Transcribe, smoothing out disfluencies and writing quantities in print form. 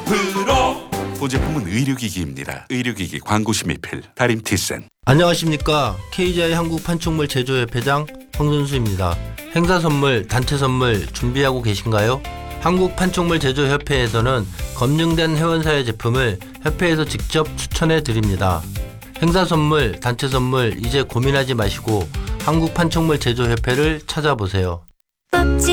프로. 본 제품은 의료기기입니다. 의료기기 광고심의필 다림티센. 안녕하십니까. KGI 한국판촉물 제조협회장 황선수입니다. 행사 선물, 단체 선물 준비하고 계신가요? 한국판촉물 제조협회에서는 검증된 회원사의 제품을 협회에서 직접 추천해 드립니다. 행사 선물, 단체 선물 이제 고민하지 마시고 한국판촉물 제조협회를 찾아보세요.